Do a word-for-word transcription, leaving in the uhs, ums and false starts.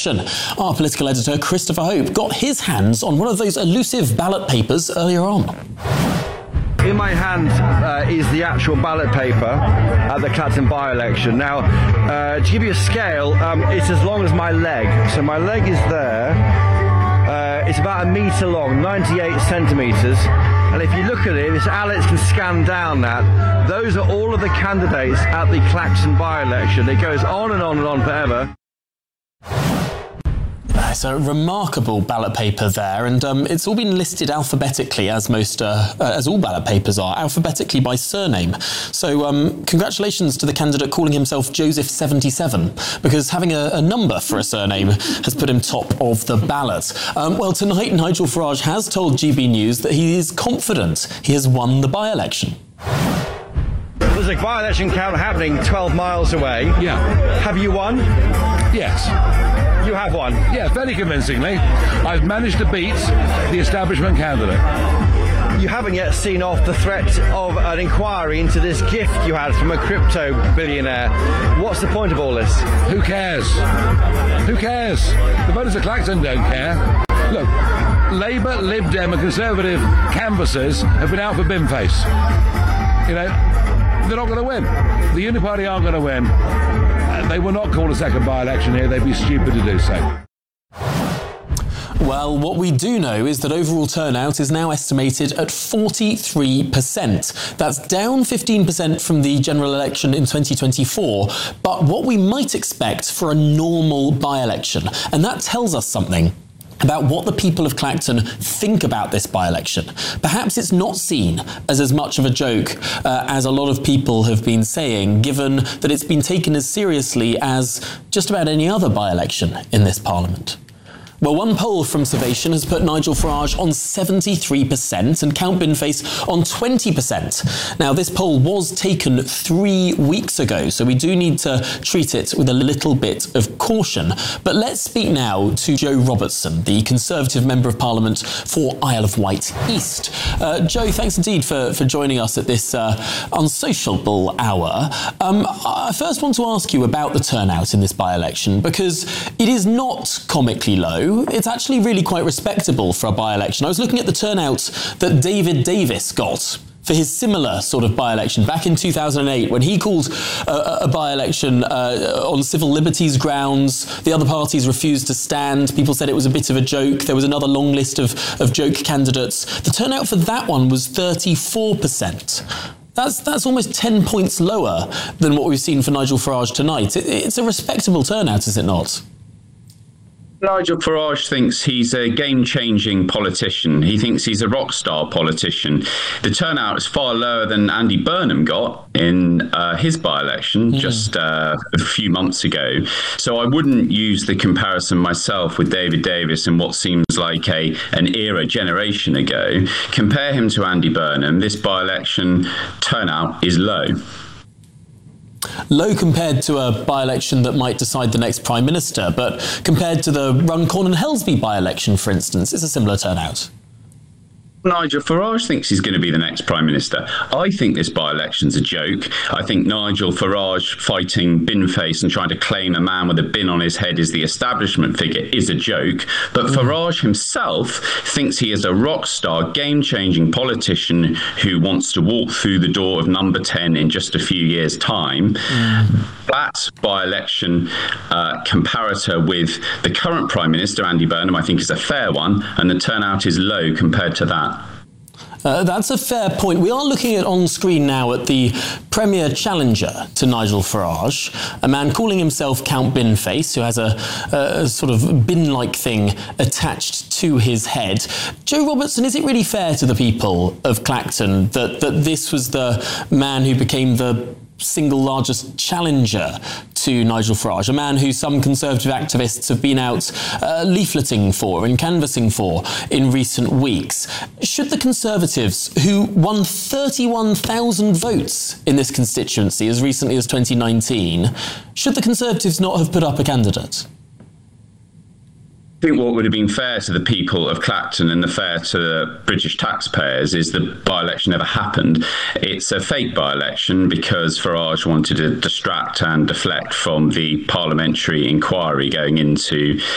election. Our political editor, Christopher Hope, got his hands on one of those elusive ballot papers earlier on. In my hand uh, is the actual ballot paper at the Clacton by-election. Now, uh, to give you a scale, um, it's as long as my leg. So my leg is there. Uh, it's about a metre long, ninety-eight centimetres. And if you look at it, if Alex can scan down that, those are all of the candidates at the Clacton by-election. It goes on and on and on forever. It's a remarkable ballot paper there, and um, it's all been listed alphabetically, as most, uh, uh, as all ballot papers are, alphabetically by surname. So um, congratulations to the candidate calling himself Joseph seventy-seven, because having a, a number for a surname has put him top of the ballot. Um, well, tonight Nigel Farage has told G B News that he is confident he has won the by-election. There's a by-election count happening twelve miles away. Yeah. Have you won? Yes. You have won? Yeah, very convincingly. I've managed to beat the establishment candidate. You haven't yet seen off the threat of an inquiry into this gift you had from a crypto billionaire. What's the point of all this? Who cares? Who cares? The voters of Clacton don't care. Look, Labour, Lib Dem and Conservative canvassers have been out for Binface. You know, they're not going to win. The Uni Party aren't going to win. They will not call a second by-election here. They'd be stupid to do so. Well, what we do know is that overall turnout is now estimated at forty-three percent. That's down fifteen percent from the general election in twenty twenty-four, but what we might expect for a normal by-election. And that tells us something about what the people of Clacton think about this by-election. Perhaps it's not seen as as much of a joke uh, as a lot of people have been saying, given that it's been taken as seriously as just about any other by-election in this Parliament. Well, one poll from Survation has put Nigel Farage on seventy-three percent and Count Binface on twenty percent. Now, this poll was taken three weeks ago, so we do need to treat it with a little bit of caution. But let's speak now to Joe Robertson, the Conservative Member of Parliament for Isle of Wight East. Uh, Joe, thanks indeed for, for joining us at this uh, unsociable hour. Um, I first want to ask you about the turnout in this by-election, because it is not comically low. It's actually really quite respectable for a by-election. I was looking at the turnout that David Davis got for his similar sort of by-election back in two thousand eight, when he called a, a by-election uh, on civil liberties grounds. The other parties refused to stand. People said it was a bit of a joke. There was another long list of, of joke candidates. The turnout for that one was thirty-four percent. That's that's almost ten points lower than what we've seen for Nigel Farage tonight. It, it's a respectable turnout, is it not? Nigel Farage thinks he's a game-changing politician. He thinks he's a rock star politician. The turnout is far lower than Andy Burnham got in uh, his by-election mm. just uh, a few months ago. So I wouldn't use the comparison myself with David Davis in what seems like a an era generation ago. Compare him to Andy Burnham. This by-election turnout is low. Low compared to a by-election that might decide the next Prime Minister, but compared to the Runcorn and Helsby by-election, for instance, it's a similar turnout. Nigel Farage thinks he's going to be the next Prime Minister. I think this by-election's a joke. I think Nigel Farage fighting Binface and trying to claim a man with a bin on his head is the establishment figure is a joke. But mm. Farage himself thinks he is a rock star, game-changing politician who wants to walk through the door of number ten in just a few years' time. Mm. That by-election uh, comparator with the current Prime Minister, Andy Burnham, I think is a fair one, and the turnout is low compared to that. Uh, that's a fair point. We are looking at on screen now at the premier challenger to Nigel Farage, a man calling himself Count Binface, who has a, a sort of bin-like thing attached to his head. Joe Robertson, is it really fair to the people of Clacton that, that this was the man who became the single largest challenger to Nigel Farage, a man who some Conservative activists have been out uh, leafleting for and canvassing for in recent weeks? Should the Conservatives, who won thirty-one thousand votes in this constituency as recently as twenty nineteen, should the Conservatives not have put up a candidate? I think what would have been fair to the people of Clacton and the fair to the British taxpayers is the by-election never happened. It's a fake by-election because Farage wanted to distract and deflect from the parliamentary inquiry going into